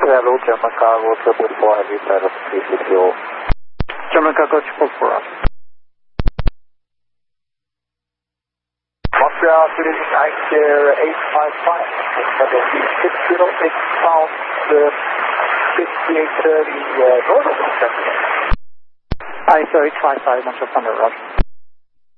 Hello, German Cargo 444, have you started PCPO? German Cargo 444. Montreal, British Air 855, 606 pounds, 5830, north of Montreal. ISO 855, Montreal Thunder, Roger.